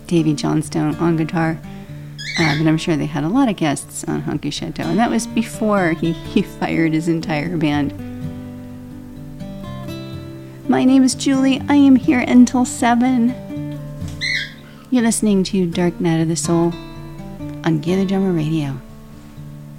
Davy Johnstone on guitar. But I'm sure they had a lot of guests on Honky Chateau, and that was before he fired his entire band. My name is Julie. I am here until 7. You're listening to Dark Night of the Soul on Gaylor Drummer Radio.